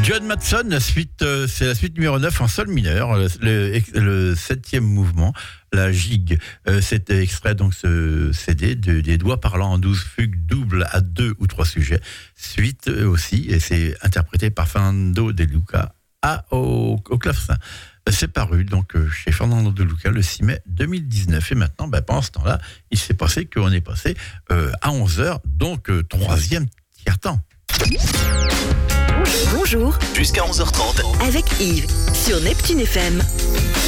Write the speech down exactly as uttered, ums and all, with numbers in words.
John Matson, la suite, euh, c'est la suite numéro neuf en sol mineur, le, le, le septième mouvement, la gigue. Euh, C'était extrait donc ce C D de, des doigts parlants en douze fugues doubles à deux ou trois sujets. Suite euh, aussi, et c'est interprété par Fernando De Luca à, au, au clavecin. C'est paru donc euh, chez Fernando De Luca le six mai deux mille dix-neuf. Et maintenant, ben, pendant ce temps-là, il s'est passé qu'on est passé euh, à onze heures, donc euh, troisième tiers-temps. Bonjour. Jusqu'à onze heures trente. Avec Yves sur Neptune F M.